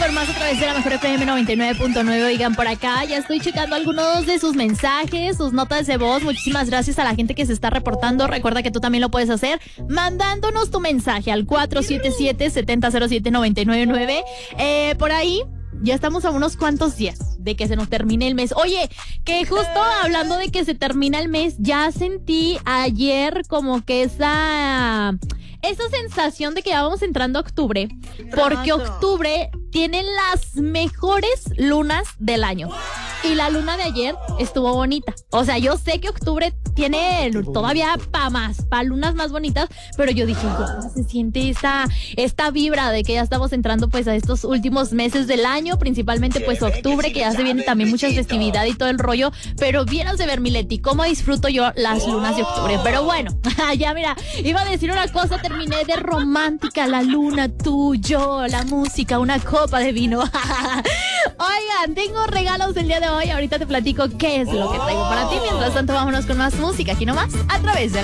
con más a través de la Mejor FM 99.9. Oigan, por acá ya estoy checando algunos de sus mensajes, sus notas de voz. Muchísimas gracias a la gente que se está reportando. Recuerda que tú también lo puedes hacer mandándonos tu mensaje al 477-700-799. Por ahí ya estamos a unos cuantos días de que se nos termine el mes. Oye, que justo hablando de que se termina el mes, ya sentí ayer como que esa sensación de que ya vamos entrando a octubre, porque octubre tiene las mejores lunas del año. Y la luna de ayer estuvo bonita. O sea, yo sé que octubre tiene todavía pa' lunas más bonitas, pero yo dije, ¿cómo se siente esta vibra de que ya estamos entrando pues a estos últimos meses del año? Principalmente pues octubre, que ya se viene también mucha festividad y todo el rollo. Pero vieras de ver, mi Leti, cómo disfruto yo las lunas de octubre. Pero bueno, ya mira, iba a decir una cosa, terminé de romántica, la luna, tú, yo, la música, una copa de vino. Oigan, tengo regalos el día de hoy. Ahorita te platico qué es lo que traigo para ti. Mientras tanto, vámonos con más música aquí nomás, a través de